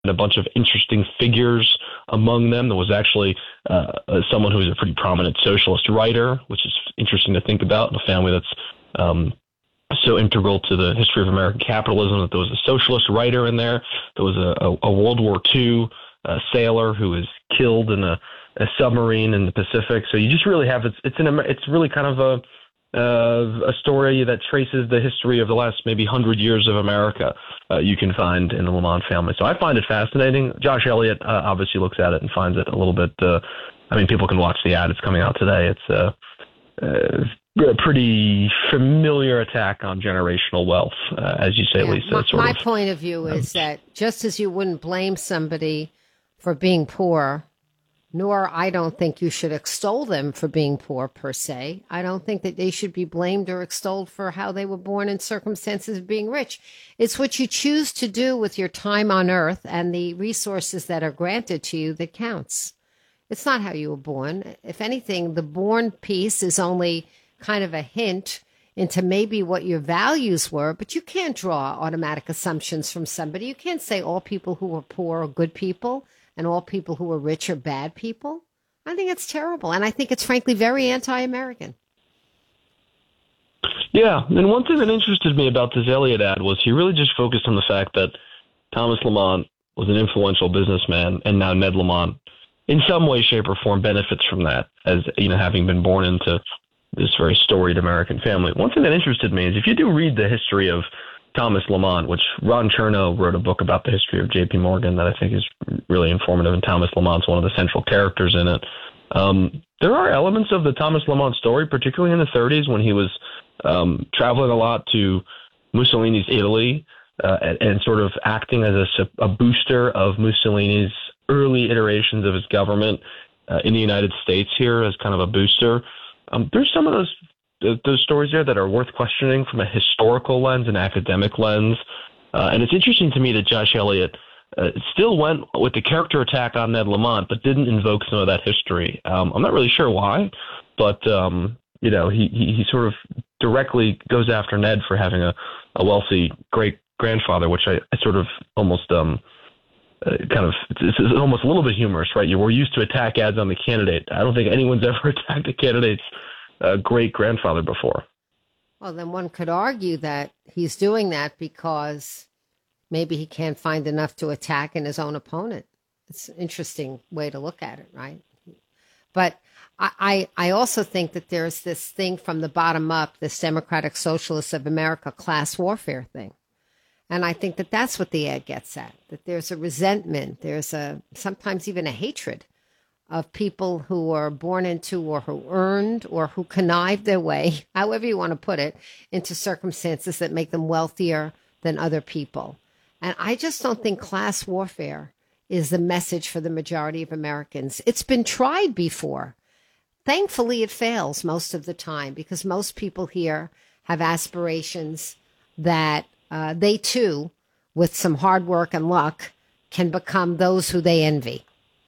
a bunch of interesting figures among them. There was actually someone who was a pretty prominent socialist writer, which is interesting to think about, in a family that's so integral to the history of American capitalism, that there was a socialist writer in there. There was a World War II sailor who was killed in a submarine in the Pacific. So you just really have it's really kind of a story that traces the history of the last maybe 100 years of America. You can find in the Lamont family. So I find it fascinating. Josh Elliott obviously looks at it and finds it a little bit. People can watch the ad. It's coming out today. It's a pretty familiar attack on generational wealth, as you say, Lisa. My point of view is that just as you wouldn't blame somebody for being poor, nor I don't think you should extol them for being poor per se. I don't think that they should be blamed or extolled for how they were born in circumstances of being rich. It's what you choose to do with your time on earth and the resources that are granted to you that counts. It's not how you were born. If anything, the born piece is only kind of a hint into maybe what your values were, but you can't draw automatic assumptions from somebody. You can't say all people who are poor are good people and all people who are rich are bad people. I think it's terrible, and I think it's frankly very anti-American. Yeah, and one thing that interested me about this Elliott ad was he really just focused on the fact that Thomas Lamont was an influential businessman, and now Ned Lamont, in some way, shape, or form, benefits from that, as having been born into this very storied American family. One thing that interested me is if you do read the history of Thomas Lamont, which Ron Chernow wrote a book about the history of J.P. Morgan that I think is really informative, and Thomas Lamont's one of the central characters in it. There are elements of the Thomas Lamont story, particularly in the 30s when he was traveling a lot to Mussolini's Italy and sort of acting as a booster of Mussolini's early iterations of his government in the United States here as kind of a booster. There's some of those stories there that are worth questioning from a historical lens, an academic lens. And it's interesting to me that Josh Elliott still went with the character attack on Ned Lamont, but didn't invoke some of that history. I'm not really sure why, but, he sort of directly goes after Ned for having a wealthy great-grandfather, which I sort of almost it's almost a little bit humorous, right? We're used to attack ads on the candidate. I don't think anyone's ever attacked a candidate's great-grandfather before. Well, then one could argue that he's doing that because maybe he can't find enough to attack in his own opponent. It's an interesting way to look at it, right? But I also think that there's this thing from the bottom up, this Democratic Socialists of America class warfare thing. And I think that that's what the ad gets at, that there's a resentment, there's sometimes even a hatred of people who are born into or who earned or who connived their way, however you want to put it, into circumstances that make them wealthier than other people. And I just don't think class warfare is the message for the majority of Americans. It's been tried before. Thankfully, it fails most of the time because most people here have aspirations that they too, with some hard work and luck, can become those who they envy.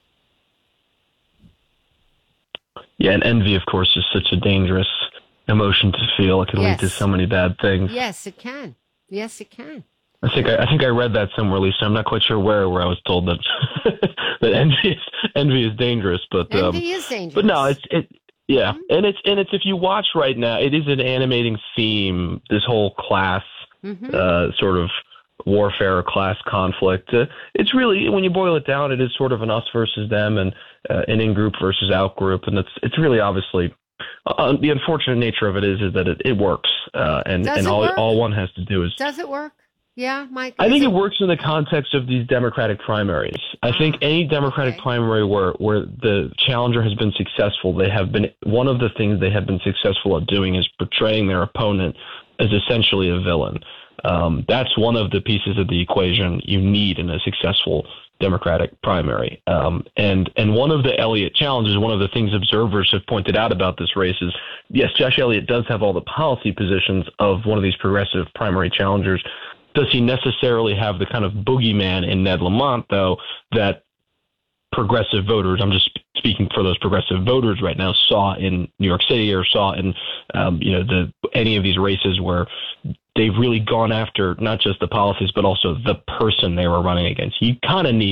Yeah, and envy, of course, is such a dangerous emotion to feel. It can lead to so many bad things. Yes, it can. Yes, it can. I think I read that somewhere, Lisa. I'm not quite sure where I was told that that envy is dangerous, but envy is dangerous. But no, yeah, and it's if you watch right now, it is an animating theme. This whole class sort of warfare or class conflict. It's really, when you boil it down, it is sort of an us versus them and an in-group versus out-group. And it's really obviously, the unfortunate nature of it is that it works. And all one has to do is... Does it work? Yeah, Mike? I think it works in the context of these Democratic primaries. I think any Democratic primary where the challenger has been successful, one of the things they have been successful at doing is portraying their opponent as essentially a villain. That's one of the pieces of the equation you need in a successful Democratic primary. And one of the Elliott challenges, one of the things observers have pointed out about this race is, yes, Josh Elliott does have all the policy positions of one of these progressive primary challengers. Does he necessarily have the kind of boogeyman in Ned Lamont, though, that progressive voters, I'm just speaking for those progressive voters right now, saw in New York City or saw in, any of these races where they've really gone after not just the policies, but also the person they were running against. You kind of need